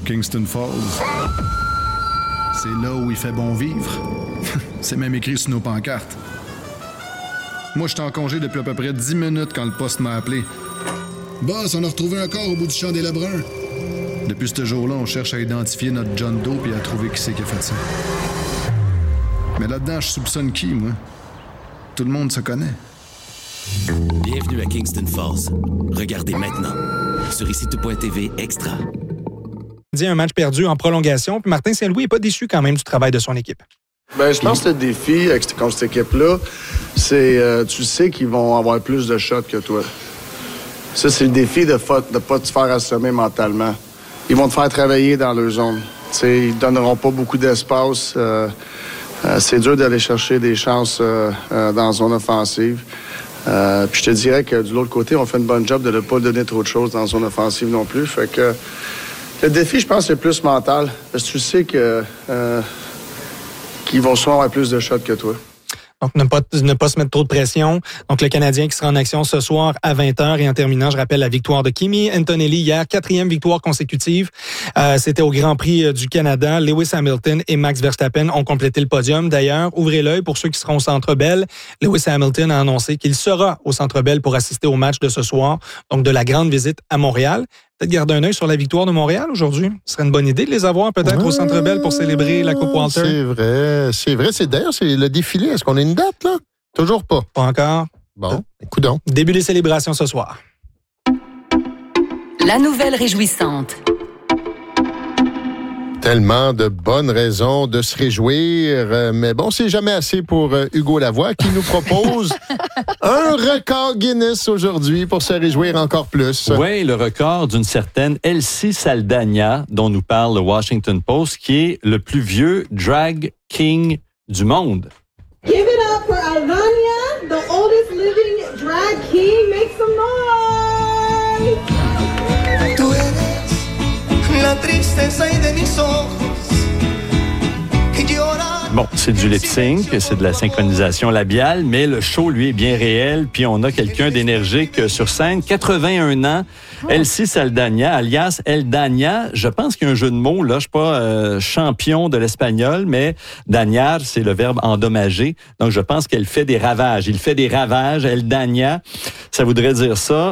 Kingston Falls. C'est là où il fait bon vivre. C'est même écrit sur nos pancartes. Moi, j'étais en congé depuis à peu près 10 minutes quand le poste m'a appelé. Boss, on a retrouvé un corps au bout du champ des Lebrun. Depuis ce jour-là, on cherche à identifier notre John Doe et à trouver qui c'est qui a fait ça. Mais là-dedans, je soupçonne qui, moi? Tout le monde se connaît. Bienvenue à Kingston Falls. Regardez maintenant sur ici-tout.tv Extra. Un match perdu en prolongation, puis Martin Saint-Louis n'est pas déçu quand même du travail de son équipe. Ben, je pense que le défi contre cette équipe-là, c'est tu sais qu'ils vont avoir plus de shots que toi. Ça, c'est le défi de ne pas te faire assommer mentalement. Ils vont te faire travailler dans leur zone. T'sais, ils ne donneront pas beaucoup d'espace. C'est dur d'aller chercher des chances dans la zone offensive. Puis je te dirais que de l'autre côté, on fait une bonne job de ne pas donner trop de choses dans la zone offensive non plus. Fait que le défi, je pense, c'est plus mental. Parce que tu sais que qu'ils vont souvent avoir plus de shots que toi. Donc, ne pas se mettre trop de pression. Donc, le Canadien qui sera en action ce soir à 20h. Et en terminant, je rappelle la victoire de Kimi Antonelli hier, 4e victoire consécutive. C'était au Grand Prix du Canada. Lewis Hamilton et Max Verstappen ont complété le podium. D'ailleurs, ouvrez l'œil pour ceux qui seront au Centre Bell. Lewis Hamilton a annoncé qu'il sera au Centre Bell pour assister au match de ce soir. Donc, de la grande visite à Montréal. Peut-être garder un œil sur la victoire de Montréal aujourd'hui. Ce serait une bonne idée de les avoir peut-être au Centre Bell pour célébrer la Coupe Walter. C'est vrai. D'ailleurs, c'est le défilé. Est-ce qu'on a une date, là? Toujours pas. Pas encore. Bon, coudonc. Début des célébrations ce soir. La nouvelle réjouissante. Tellement de bonnes raisons de se réjouir. Mais bon, c'est jamais assez pour Hugo Lavoie qui nous propose un record Guinness aujourd'hui pour se réjouir encore plus. Oui, le record d'une certaine Elsie Saldana dont nous parle le Washington Post, qui est le plus vieux drag king du monde. Give it up for Aldana, the oldest living drag king. Make some noise! Tú eres la tristeza y de mis ojos. Bon, c'est du lip-sync, c'est de la synchronisation labiale, mais le show, lui, est bien réel. Puis on a quelqu'un d'énergique sur scène, 81 ans, Elsie Saldana, alias Eldania. Je pense qu'il y a un jeu de mots, là. Je suis pas champion de l'espagnol, mais dañar, c'est le verbe endommager. Donc, je pense qu'elle fait des ravages. Il fait des ravages, Eldania. Ça voudrait dire ça.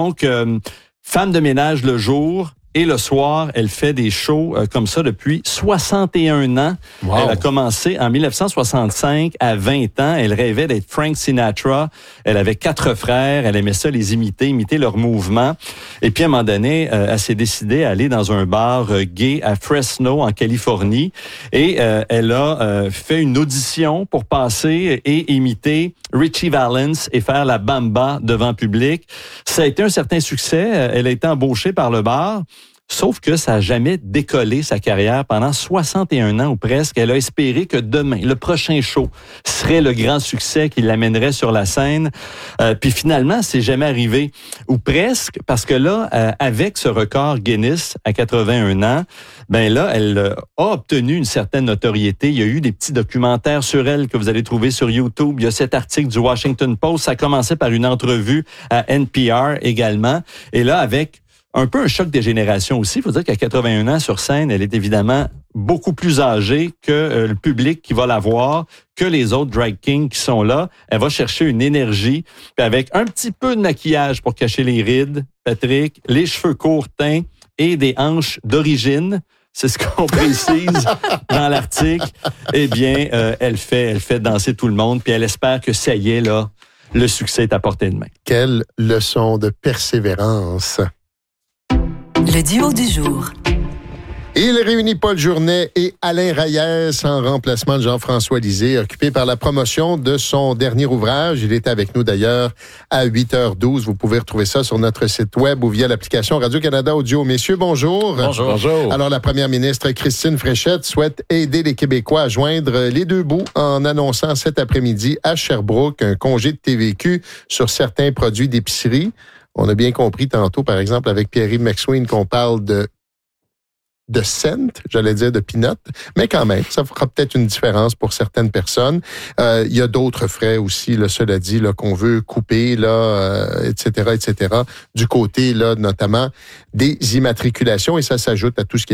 Femme de ménage le jour. Et le soir, elle fait des shows comme ça depuis 61 ans. Wow. Elle a commencé en 1965 à 20 ans. Elle rêvait d'être Frank Sinatra. Elle avait 4 frères. Elle aimait ça les imiter leurs mouvements. Et puis, à un moment donné, elle s'est décidée à aller dans un bar gay à Fresno, en Californie. Et elle a fait une audition pour passer et imiter Richie Valens et faire la bamba devant public. Ça a été un certain succès. Elle a été embauchée par le bar. Sauf que ça n'a jamais décollé sa carrière pendant 61 ans ou presque. Elle a espéré que demain, le prochain show, serait le grand succès qui l'amènerait sur la scène. Puis finalement, c'est jamais arrivé. Ou presque, parce que là, avec ce record Guinness à 81 ans, ben là, elle a obtenu une certaine notoriété. Il y a eu des petits documentaires sur elle que vous allez trouver sur YouTube. Il y a cet article du Washington Post. Ça a commencé par une entrevue à NPR également. Et là, avec un peu un choc des générations aussi. Il faut dire qu'à 81 ans sur scène, elle est évidemment beaucoup plus âgée que le public qui va la voir, que les autres drag kings qui sont là. Elle va chercher une énergie, puis avec un petit peu de maquillage pour cacher les rides, Patrick, les cheveux courts teints et des hanches d'origine. C'est ce qu'on précise dans l'article. Eh bien, elle fait danser tout le monde, puis elle espère que ça y est, là, le succès est à portée de main. Quelle leçon de persévérance! Le duo du jour. Il réunit Paul Journet et Alain Reyes en remplacement de Jean-François Lisée, occupé par la promotion de son dernier ouvrage. Il était avec nous d'ailleurs à 8h12. Vous pouvez retrouver ça sur notre site web ou via l'application Radio-Canada Audio. Messieurs, bonjour. Bonjour. Bonjour. Alors, la première ministre Christine Fréchette souhaite aider les Québécois à joindre les deux bouts en annonçant cet après-midi à Sherbrooke un congé de TVQ sur certains produits d'épicerie. On a bien compris tantôt, par exemple, avec Pierre-Yves McSween, qu'on parle de cent, j'allais dire de peanuts, mais quand même, ça fera peut-être une différence pour certaines personnes. Il y a d'autres frais aussi, là, cela dit, là, qu'on veut couper, là, etc., du côté, là, notamment des immatriculations, et ça s'ajoute à tout ce qui est